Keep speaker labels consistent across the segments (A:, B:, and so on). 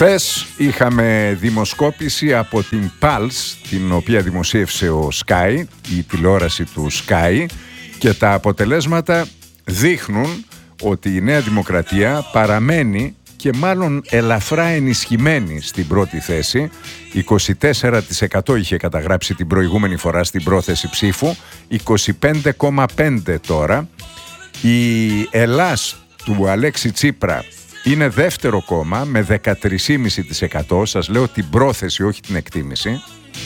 A: Χθες είχαμε δημοσκόπηση από την Pulse, την οποία δημοσίευσε ο Sky, η τηλεόραση του Sky, και τα αποτελέσματα δείχνουν ότι η Νέα Δημοκρατία παραμένει και μάλλον ελαφρά ενισχυμένη στην πρώτη θέση. 24% είχε καταγράψει την προηγούμενη φορά στην πρόθεση ψήφου, 25,5% τώρα. Η Ελλάς του Αλέξη Τσίπρα είναι δεύτερο κόμμα με 13,5%. Σας λέω την πρόθεση, όχι την εκτίμηση.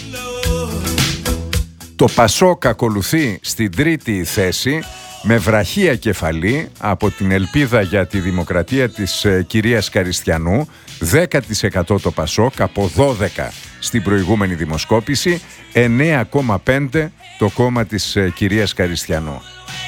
A: Το Πασόκ ακολουθεί στην τρίτη θέση με βραχία κεφαλή από την Ελπίδα για τη Δημοκρατία της κυρίας Καριστιανού. 10% το Πασόκ από 12 στην προηγούμενη δημοσκόπηση, 9,5% το κόμμα της κυρίας Καριστιανού.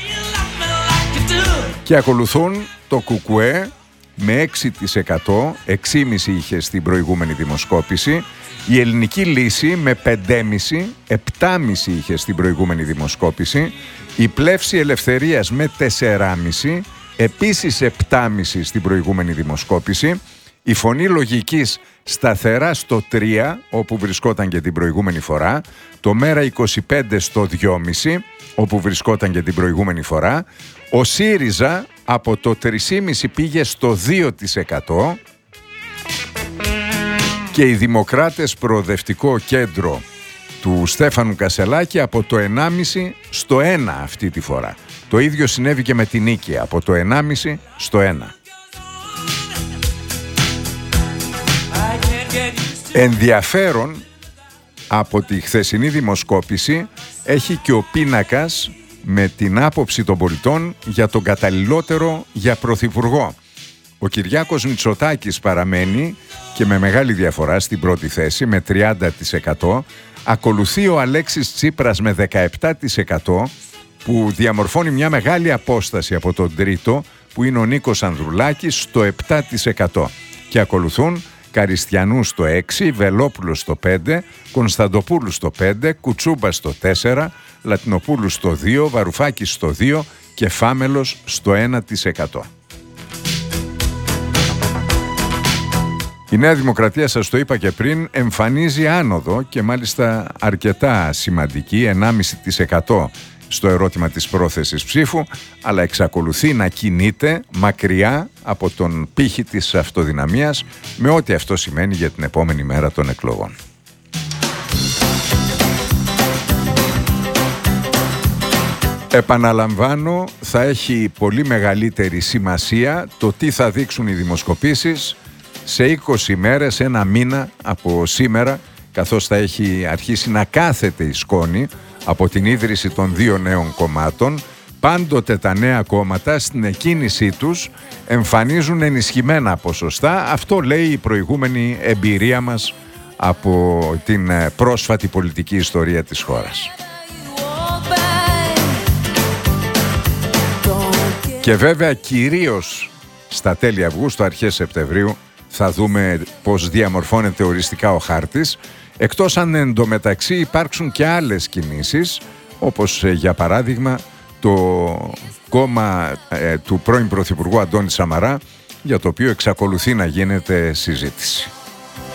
A: Και ακολουθούν το Κουκουέ με 6%, 6,5% είχε στην προηγούμενη δημοσκόπηση. Η Ελληνική Λύση με 5,5%, 7,5% είχε στην προηγούμενη δημοσκόπηση. Η Πλεύση Ελευθερίας με 4,5%, επίσης 7,5% στην προηγούμενη δημοσκόπηση. Η Φωνή Λογικής σταθερά στο 3%, όπου βρισκόταν και την προηγούμενη φορά. Το Μέρα 25 στο 2,5%, όπου βρισκόταν και την προηγούμενη φορά. Ο ΣΥΡΙΖΑ από το 3,5% πήγε στο 2%. Και οι Δημοκράτες Προοδευτικό Κέντρο του Στέφανου Κασελάκη από το 1,5% στο 1% αυτή τη φορά. Το ίδιο συνέβη και με την Νίκη, από το 1,5% στο 1%. Ενδιαφέρον από τη χθεσινή δημοσκόπηση έχει και ο πίνακας με την άποψη των πολιτών για τον καταλληλότερο για πρωθυπουργό. Ο Κυριάκος Μητσοτάκης παραμένει και με μεγάλη διαφορά στην πρώτη θέση με 30%. Ακολουθεί ο Αλέξης Τσίπρας με 17%, που διαμορφώνει μια μεγάλη απόσταση από τον τρίτο, που είναι ο Νίκος Ανδρουλάκης, στο 7%. Και ακολουθούν Καριστιανού στο 6%, Βελόπουλο στο 5%, Κωνσταντοπούλου στο 5%, Κουτσούμπα στο 4%, Λατινοπούλου στο 2%, Βαρουφάκης στο 2% και Φάμελος στο 1%. Η Νέα Δημοκρατία, σας το είπα και πριν, εμφανίζει άνοδο και μάλιστα αρκετά σημαντική, 1,5% στο ερώτημα της πρόθεσης ψήφου, αλλά εξακολουθεί να κινείται μακριά από τον πύχη της αυτοδυναμίας, με ό,τι αυτό σημαίνει για την επόμενη μέρα των εκλογών. Επαναλαμβάνω, θα έχει πολύ μεγαλύτερη σημασία το τι θα δείξουν οι δημοσκοπήσεις σε 20 μέρες, ένα μήνα από σήμερα, καθώς θα έχει αρχίσει να κάθεται η σκόνη από την ίδρυση των δύο νέων κομμάτων. Πάντοτε τα νέα κόμματα στην εκκίνησή τους εμφανίζουν ενισχυμένα ποσοστά. Αυτό λέει η προηγούμενη εμπειρία μας από την πρόσφατη πολιτική ιστορία της χώρας. Και βέβαια κυρίως στα τέλη Αυγούστου, αρχές Σεπτεμβρίου, θα δούμε πώς διαμορφώνεται οριστικά ο χάρτης, εκτός αν εντωμεταξύ υπάρξουν και άλλες κινήσεις, όπως για παράδειγμα το κόμμα του πρώην Πρωθυπουργού Αντώνη Σαμαρά, για το οποίο εξακολουθεί να γίνεται συζήτηση.